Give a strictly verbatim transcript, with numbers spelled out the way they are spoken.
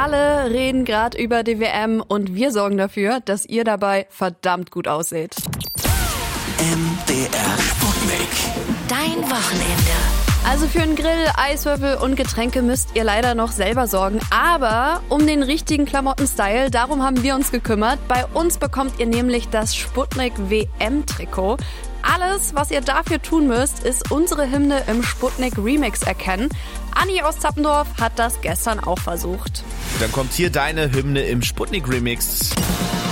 Alle reden gerade über die W M und wir sorgen dafür, dass ihr dabei verdammt gut ausseht. M D R Sputnik. Dein Wochenende. Also für einen Grill, Eiswürfel und Getränke müsst ihr leider noch selber sorgen. Aber um den richtigen Klamotten-Style, darum haben wir uns gekümmert. Bei uns bekommt ihr nämlich das Sputnik W M-Trikot. Alles, was ihr dafür tun müsst, ist unsere Hymne im Sputnik Remix erkennen. Anni aus Zappendorf hat das gestern auch versucht. Dann kommt hier deine Hymne im Sputnik Remix.